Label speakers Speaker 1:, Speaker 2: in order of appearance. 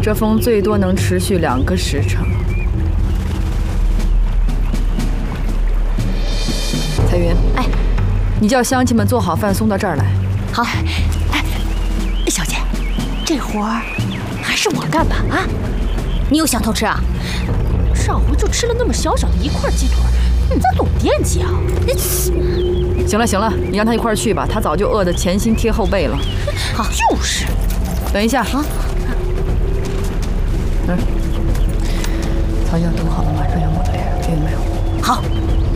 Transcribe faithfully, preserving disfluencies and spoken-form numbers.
Speaker 1: 这风最多能持续两个时辰。彩云，
Speaker 2: 哎，
Speaker 1: 你叫乡亲们做好饭送到这儿来。
Speaker 2: 好。哎，小姐，这活儿还是我干吧？啊，你又想偷吃啊？上回就吃了那么小小的一块鸡腿，你咋总惦记啊？
Speaker 1: 行了行了，你让他一块儿去吧，他早就饿得前心贴后背了。
Speaker 2: 好，就是。
Speaker 1: 等一下啊。嗯，草药炖好了，马上要抹了，听见没有？
Speaker 2: 好。